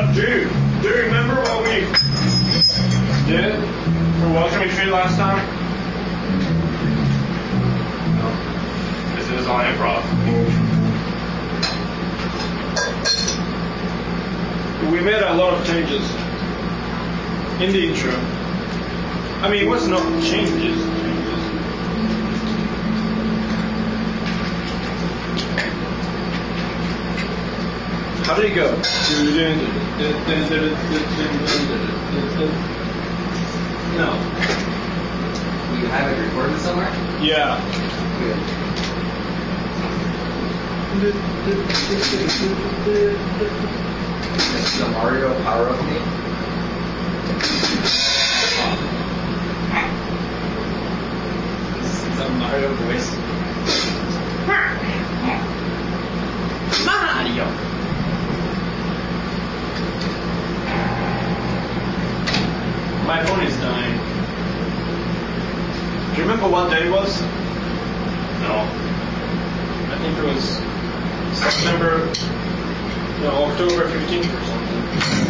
Do you remember what we did for Welcome Retreat last time? No. This is on improv. We made a lot of changes in the intro. I mean, it was not changes. How did it go? No. You have it recorded somewhere? Yeah. This is the Mario Power of Me. This is a Mario voice. Mario! My phone is dying. Do you remember what day it was? No. I think it was October 15th or something.